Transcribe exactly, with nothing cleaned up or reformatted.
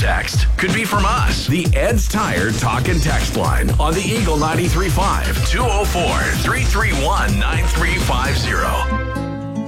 text could be from us. The Ed's Tire Talk and Text line on the Eagle ninety-three point five, two oh four, three three one, nine three five zero.